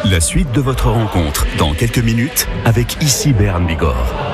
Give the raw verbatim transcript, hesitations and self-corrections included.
La suite de votre rencontre dans quelques minutes avec Ici Berne Bigorre.